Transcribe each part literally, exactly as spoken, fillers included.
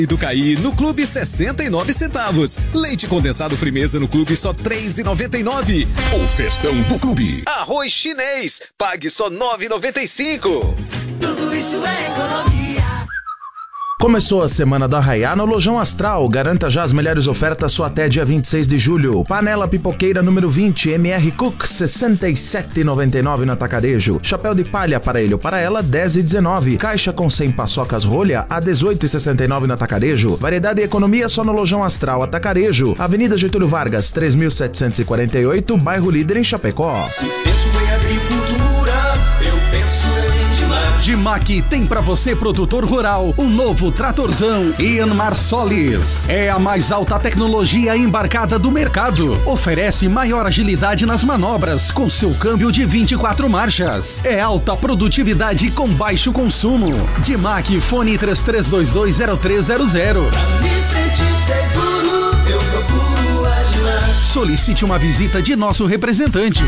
E do Caí no Clube sessenta e nove centavos. Leite condensado Frimeza no Clube só três e noventa e nove. O festão do Clube. Arroz chinês, pague só nove e noventa e cinco. Tudo isso é economia. Começou a semana do Arraiá no Lojão Astral. Garanta já as melhores ofertas só até dia vinte e seis de julho. Panela pipoqueira número vinte, M R Cook, sessenta e sete e noventa e nove no Atacarejo. Chapéu de palha para ele ou para ela, dez e dezenove. Caixa com cem paçocas rolha, a dezoito e sessenta e nove no Atacarejo. Variedade e economia só no Lojão Astral Atacarejo. Avenida Getúlio Vargas, três mil setecentos e quarenta e oito, bairro Líder em Chapecó. Se penso em agricultura, eu penso em Dimac. Dimac tem pra você, produtor rural, um novo tratorzão Ian Marsolis. É a mais alta tecnologia embarcada do mercado. Oferece maior agilidade nas manobras com seu câmbio de vinte e quatro marchas. É alta produtividade com baixo consumo. Dimac, fone três três dois dois zero três zero zero. Pra me sentir seguro, eu procuro a Dimac. Solicite uma visita de nosso representante.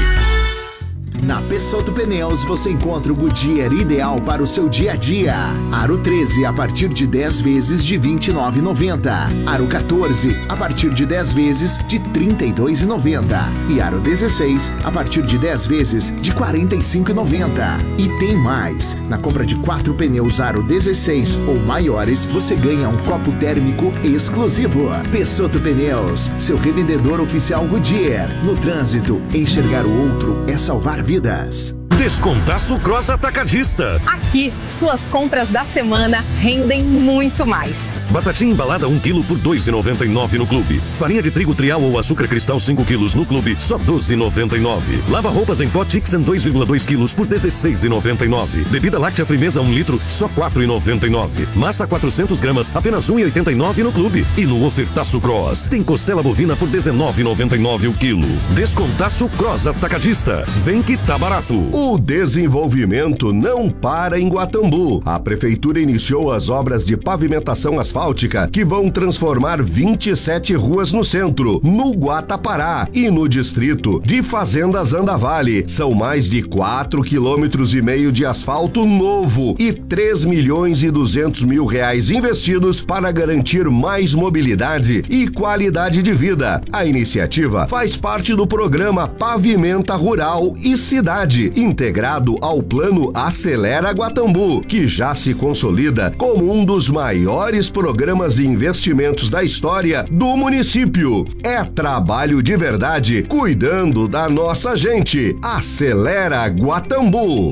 Na Peixoto Pneus você encontra o Goodyear ideal para o seu dia a dia. Aro treze a partir de dez vezes de vinte e nove reais e noventa centavos. Aro quatorze a partir de dez vezes de trinta e dois reais e noventa centavos. E Aro dezesseis a partir de dez vezes de quarenta e cinco reais e noventa centavos. E tem mais! Na compra de quatro pneus Aro dezesseis ou maiores, você ganha um copo térmico exclusivo. Peixoto Pneus, seu revendedor oficial Goodyear. No trânsito, enxergar o outro é salvar vidas. Descontaço Cross Atacadista. Aqui, suas compras da semana rendem muito mais. Batatinha embalada um quilo por dois reais e noventa e nove centavos no Clube. Farinha de trigo trial ou açúcar cristal cinco quilos no Clube, só doze reais e noventa e nove centavos. Lava roupas em pó Tixan dois vírgula dois quilos por dezesseis reais e noventa e nove centavos. Bebida láctea Frimeza um litro, só quatro reais e noventa e nove centavos. Massa quatrocentas gramas, apenas um real e oitenta e nove centavos no Clube. E no ofertaço Cross, tem costela bovina por dezenove reais e noventa e nove centavos o quilo. Descontaço Cross Atacadista. Vem que tá barato. O desenvolvimento não para em Guatambu. A prefeitura iniciou as obras de pavimentação asfáltica que vão transformar vinte e sete ruas no centro, no Guatapará e no distrito de Fazendas Andavale. São mais de quatro quilômetros e meio de asfalto novo e três milhões e duzentos mil reais investidos para garantir mais mobilidade e qualidade de vida. A iniciativa faz parte do programa Pavimenta Rural e Cidade, integrado ao Plano Acelera Guatambu, que já se consolida como um dos maiores programas de investimentos da história do município. É trabalho de verdade, cuidando da nossa gente. Acelera Guatambu.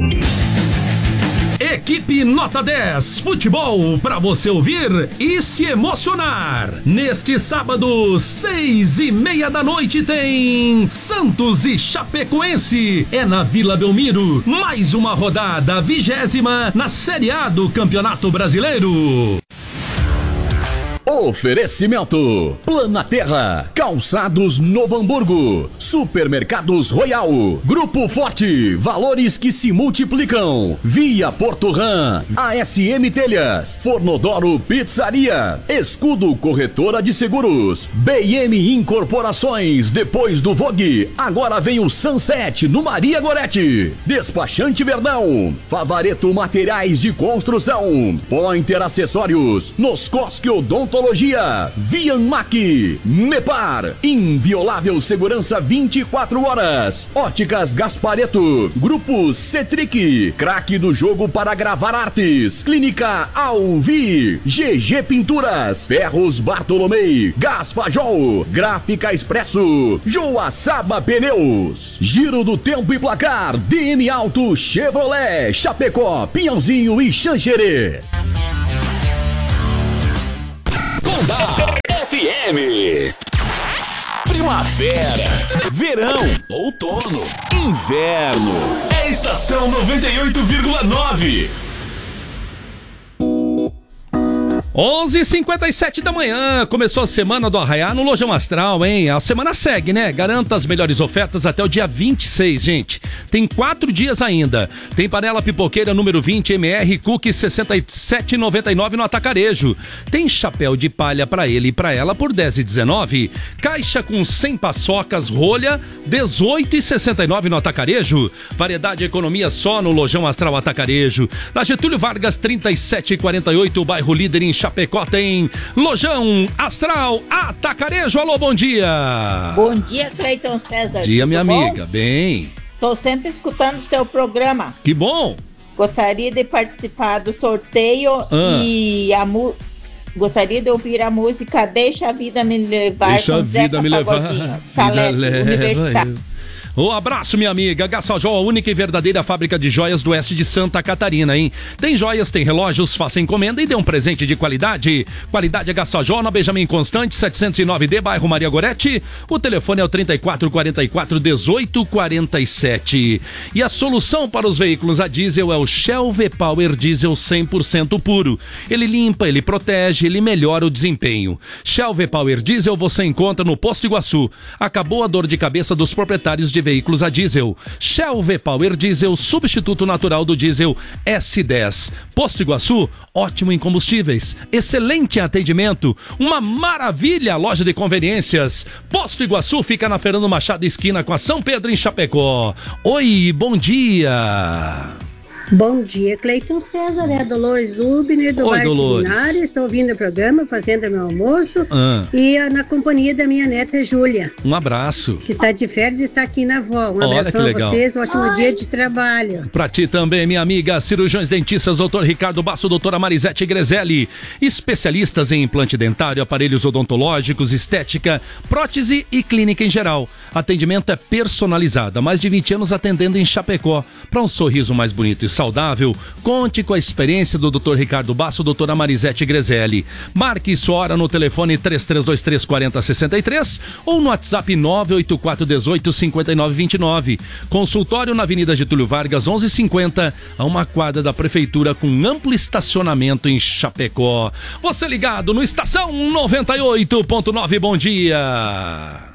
Equipe Nota dez, futebol para você ouvir e se emocionar. Neste sábado, seis e meia da noite tem Santos e Chapecoense. É na Vila Belmiro, mais uma rodada, vigésima na Série A do Campeonato Brasileiro. Oferecimento: Planaterra, Calçados Novo Hamburgo, Supermercados Royal, Grupo Forte, valores que se multiplicam, Via Porto Ram, A S M Telhas, Fornodoro Pizzaria, Escudo Corretora de Seguros, B M Incorporações. Depois do Vogue, agora vem o Sunset no Maria Gorete, Despachante Verdão, Favareto Materiais de Construção, Pointer Acessórios, Noscosque Odontologia, Vianmac, Mepar, inviolável segurança vinte e quatro horas, Óticas Gaspareto, Grupo Cetric, craque do jogo para gravar artes, Clínica Alvi, G G Pinturas, Ferros Bartolomei, Gaspajol, Gráfica Expresso, Joaçaba Pneus, Giro do Tempo e Placar, D M Auto Chevrolet, Chapecó, Pinhãozinho e Xanxerê. F M. Primavera, verão, outono, inverno. É Estação noventa e oito vírgula nove. onze e cinquenta e sete da manhã, começou a semana do Arraiá no Lojão Astral, hein? A semana segue, né? Garanta as melhores ofertas até o dia vinte e seis, gente. Tem quatro dias ainda. Tem panela pipoqueira número vinte, M R Cook, sessenta e sete reais e noventa e nove centavos no Atacarejo. Tem chapéu de palha pra ele e pra ela por dez reais e dezenove centavos. Caixa com cem paçocas, rolha, dezoito reais e sessenta e nove centavos no Atacarejo. Variedade e economia só no Lojão Astral Atacarejo. Na Getúlio Vargas, trinta e sete e quarenta e oito, bairro Líder em Chapecó tem Lojão Astral Atacarejo. Alô, bom dia. Bom dia, Cleiton César. Bom dia, minha bom? amiga. Bem. Tô sempre escutando o seu programa. Que bom. Gostaria de participar do sorteio ah. e a mu... gostaria de ouvir a música Deixa a Vida Me Levar. Deixa a vida me levar. Salete, Universitário. Um abraço, minha amiga. Gassajol, a única e verdadeira fábrica de joias do oeste de Santa Catarina, hein? Tem joias, tem relógios, faça encomenda e dê um presente de qualidade. Qualidade é Gassajol, na Benjamin Constante, setecentos e nove D, bairro Maria Goretti. O telefone é o trinta e quatro, quarenta e quatro, dezoito, quarenta e sete. E a solução para os veículos a diesel é o Shell V-Power Diesel cem por cento puro. Ele limpa, ele protege, ele melhora o desempenho. Shell V-Power Diesel você encontra no Posto Iguaçu. Acabou a dor de cabeça dos proprietários de veículos a diesel. Shell V-Power Diesel, substituto natural do diesel S dez. Posto Iguaçu, ótimo em combustíveis, excelente em atendimento, uma maravilha loja de conveniências. Posto Iguaçu fica na Fernando Machado, esquina com a São Pedro, em Chapecó. Oi, bom dia. Bom dia, Cleiton César, é a Dolores Lubner do Bar Seminário. Estou ouvindo o programa, fazendo meu almoço ah. e uh, na companhia da minha neta Júlia. Um abraço. Que está de férias e está aqui na avó. Um Olha, abração a vocês, um ótimo Ai. dia de trabalho. Pra ti também, minha amiga, cirurgiões dentistas, doutor Ricardo Basso, doutora Marisete Grezelli. Especialistas em implante dentário, aparelhos odontológicos, estética, prótese e clínica em geral. Atendimento é personalizado, há mais de vinte anos atendendo em Chapecó. Para um sorriso mais bonito e saudável, conte com a experiência do doutor Ricardo Basso, doutora Marisete Grezelli. Marque sua hora no telefone três três dois três, quatro zero seis três ou no WhatsApp nove oito quatro um oito, cinco nove dois nove. Consultório na Avenida Getúlio Vargas, onze cinquenta, a uma quadra da Prefeitura com amplo estacionamento em Chapecó. Você ligado no Estação noventa e oito ponto nove, bom dia.